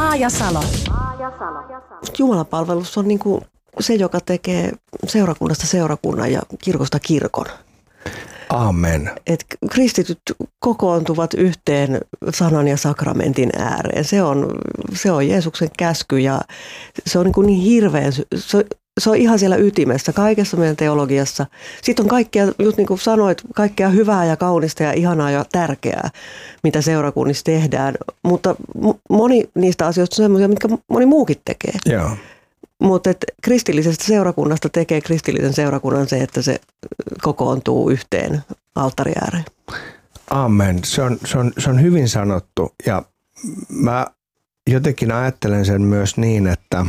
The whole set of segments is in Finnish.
Laajasalo. Jumalanpalvelus on niin kuin se, joka tekee seurakunnasta seurakunnan ja kirkosta kirkon. Amen. Et kristityt kokoontuvat yhteen sanan ja sakramentin ääreen. Se on Jeesuksen käsky ja se on niin hirveän, se on ihan siellä ytimessä, kaikessa meidän teologiassa. Sitten on kaikkea, just niin kuin sanoit, kaikkea hyvää ja kaunista ja ihanaa ja tärkeää, mitä seurakunnissa tehdään. Mutta moni niistä asioista on sellaisia, mitkä moni muukin tekee. Joo. Mutta kristillisestä seurakunnasta tekee kristillisen seurakunnan se, että se kokoontuu yhteen alttari ääreen. Amen. Se on hyvin sanottu ja mä jotenkin ajattelen sen myös niin, että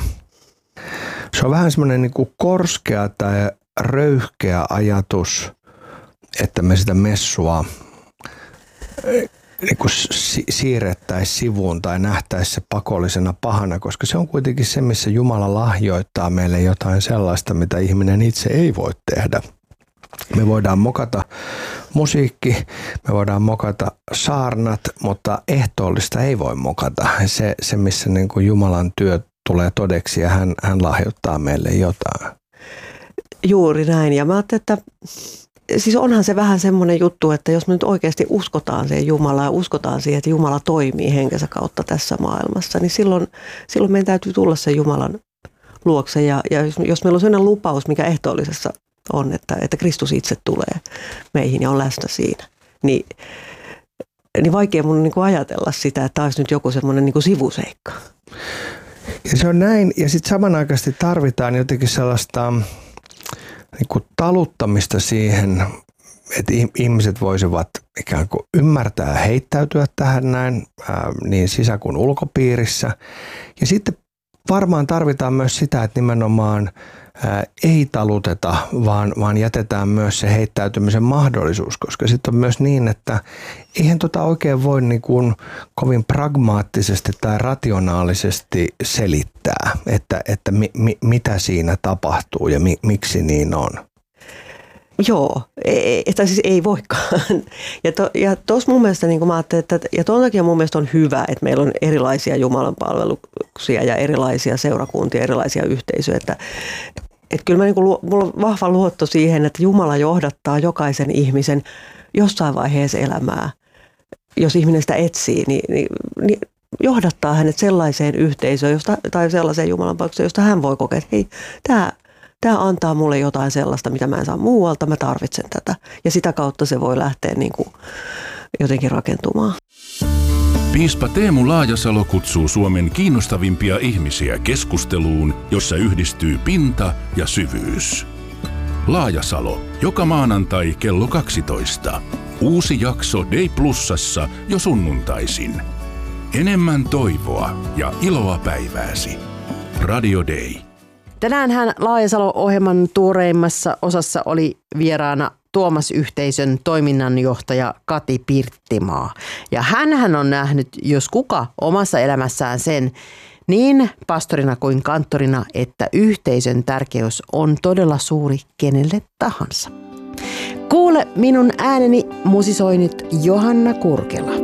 se on vähän semmoinen niin kuin korskea tai röyhkeä ajatus, että me sitä messua niin kuin siirrettäisiin sivuun tai nähtäisiin se pakollisena pahana, koska se on kuitenkin se, missä Jumala lahjoittaa meille jotain sellaista, mitä ihminen itse ei voi tehdä. Me voidaan mokata musiikki, me voidaan mokata saarnat, mutta ehtoollista ei voi mokata. Se missä niin kuin Jumalan työ tulee todeksi ja hän lahjoittaa meille jotain. Juuri näin. Ja mä ajattelin, että siis onhan se vähän semmoinen juttu, että jos me nyt oikeasti uskotaan siihen Jumalaan ja uskotaan siihen, että Jumala toimii henkensä kautta tässä maailmassa, niin silloin meidän täytyy tulla sen Jumalan luokse. Ja jos meillä on sellainen lupaus, mikä ehtoollisessa on, että Kristus itse tulee meihin ja on läsnä siinä, niin vaikea mun niin kuin ajatella sitä, että tämä olisi nyt joku semmoinen niin kuin sivuseikka. Ja se on näin, ja sitten samanaikaisesti tarvitaan jotenkin sellaista niin kuin taluttamista siihen, että ihmiset voisivat ikään kuin ymmärtää ja heittäytyä tähän näin niin sisä- kuin ulkopiirissä. Ja sitten varmaan tarvitaan myös sitä, että nimenomaan ei taluteta, vaan jätetään myös se heittäytymisen mahdollisuus, koska sitten on myös niin, että eihän oikein voi niin kuin kovin pragmaattisesti tai rationaalisesti selittää, että mitä siinä tapahtuu ja miksi niin on. Joo, tai siis ei voikaan. Ja tuossa mun mielestä niin mä ajattelin, ja tuon takia mun mielestä on hyvä, että meillä on erilaisia jumalanpalveluksia ja erilaisia seurakuntia, erilaisia yhteisöjä. Että kyllä mulla on vahva luotto siihen, että Jumala johdattaa jokaisen ihmisen jossain vaiheessa elämää. Jos ihminen sitä etsii, niin johdattaa hänet sellaiseen yhteisöön tai sellaiseen jumalanpalvelukseen, josta hän voi kokea, että hei, tämä antaa mulle jotain sellaista, mitä mä en saa muualta, mä tarvitsen tätä. Ja sitä kautta se voi lähteä niin kuin jotenkin rakentumaan. Piispa Teemu Laajasalo kutsuu Suomen kiinnostavimpia ihmisiä keskusteluun, jossa yhdistyy pinta ja syvyys. Laajasalo, joka maanantai kello 12. Uusi jakso Day Plusassa jo sunnuntaisin. Enemmän toivoa ja iloa päivääsi. Radio Day. Tänäänhän Laajasalo-ohjelman tuoreimmassa osassa oli vieraana Tuomas-yhteisön toiminnanjohtaja Kati Pirttimaa. Ja hänhän on nähnyt, jos kuka omassa elämässään sen, niin pastorina kuin kanttorina, että yhteisön tärkeys on todella suuri kenelle tahansa. Kuule minun ääneni, musisoinut Johanna Kurkela.